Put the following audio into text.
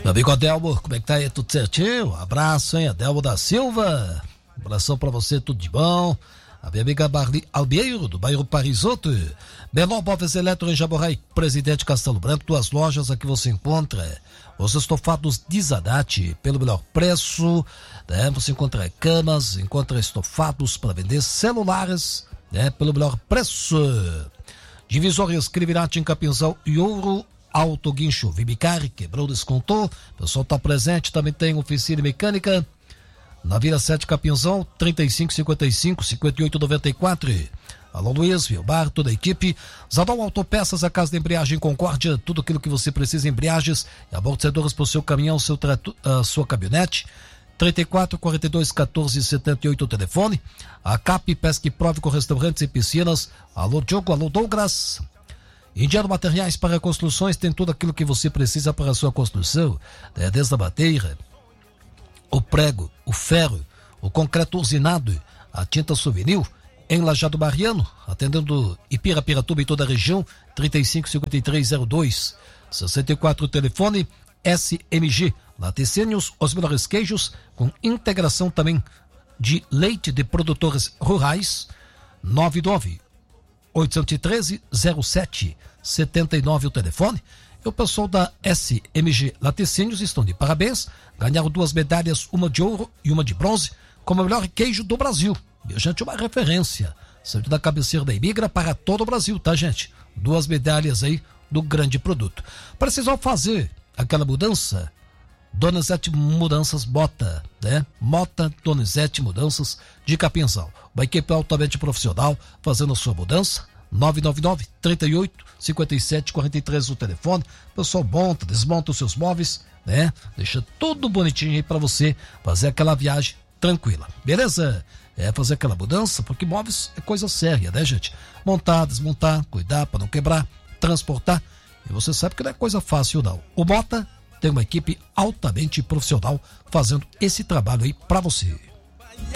Meu amigo Adelmo, como é que tá aí? Tudo certinho? Um abraço, hein? Adelmo da Silva. Um abração pra você, tudo de bom. A minha amiga Marli Albieiro, do bairro Parisoto. Melhor Móveis Eletro em Jaborai, Presidente Castelo Branco. 2 lojas aqui você encontra os estofados de Zanatti pelo melhor preço, né? Você encontra camas, encontra estofados para vender, celulares, né? Pelo melhor preço. Divisórias Crivinati em Capinzal e Ouro. Auto Guincho Vibicari, quebrou, descontou. O pessoal tá presente, também tem oficina mecânica na Vila 7 Capinzão, 3555-5894. Alô Luiz, Vilbar, toda a equipe. Zadol Autopeças, a casa de embreagem Concórdia, tudo aquilo que você precisa, embreagens e amortecedores para o seu caminhão, sua caminhonete. 34-42-14-78 o telefone. A CAP Pesca e Prove com restaurantes e piscinas. Alô Diogo, alô Douglas. Indiano Materiais para Construções, tem tudo aquilo que você precisa para a sua construção, né? Desde a madeira, o prego, o ferro, o concreto usinado, a tinta souvenir, em Lajado Mariano, atendendo Ipirapiratuba e toda a região, 355302, 64 o telefone, SMG, Laticínios, os melhores queijos, com integração também de leite de produtores rurais, 99-813-07-79 o telefone. E o pessoal da SMG Laticínios estão de parabéns, ganharam 2 medalhas, uma de ouro e uma de bronze, como o melhor queijo do Brasil. E a gente, uma referência, saiu da cabeceira da Imigra para todo o Brasil, tá, gente? 2 medalhas aí do grande produto. Precisou fazer aquela mudança? Donizete Mudanças Mota, né? Mota Donizete Mudanças de Capinzal. Uma equipe altamente profissional fazendo a sua mudança. 999-38-57-43 o telefone. O pessoal monta, desmonta os seus móveis, né? Deixa tudo bonitinho aí pra você fazer aquela viagem tranquila, beleza? Fazer aquela mudança, porque móveis é coisa séria, né, gente? Montar, desmontar, cuidar pra não quebrar, transportar. E você sabe que não é coisa fácil, não. O Mota tem uma equipe altamente profissional fazendo esse trabalho aí pra você.